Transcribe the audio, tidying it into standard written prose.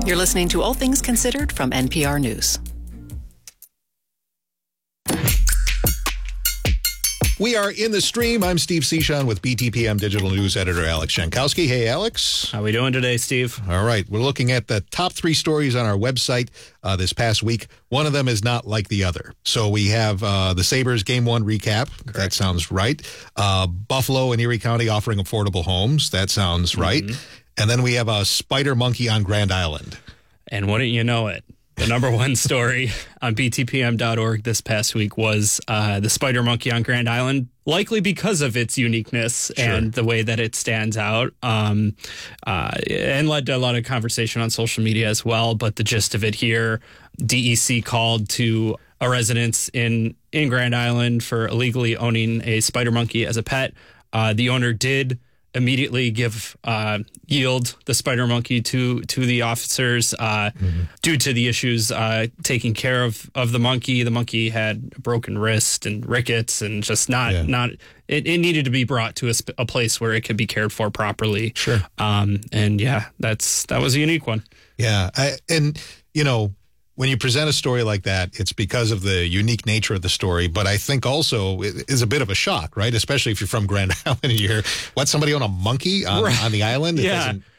You're listening to All Things Considered from NPR News. We are in the stream. I'm Steve Cichon with BTPM Digital News Editor Alex Jankowski. Hey, Alex. How are we doing today, Steve? All right. We're looking at the top 3 stories on our website this past week. One of them is not like the other. So we have the Sabres Game 1 recap. Correct. That sounds right. Buffalo and Erie County offering affordable homes. That sounds right. And then we have a spider monkey on Grand Island. And wouldn't you know it, the number one story on btpm.org this past week was the spider monkey on Grand Island, likely because of its uniqueness and the way that it stands out, and led to a lot of conversation on social media as well. But the gist of it here, DEC called to a residence in Grand Island for illegally owning a spider monkey as a pet. The owner did immediately yield the spider monkey to the officers due to the issues taking care of the monkey. The monkey had a broken wrist and rickets and just it needed to be brought to a place where it could be cared for properly. Sure. That was a unique one. Yeah. When you present a story like that, it's because of the unique nature of the story. But I think also it is a bit of a shock, right? Especially if you're from Grand Island and you hear, somebody own a monkey on the island? It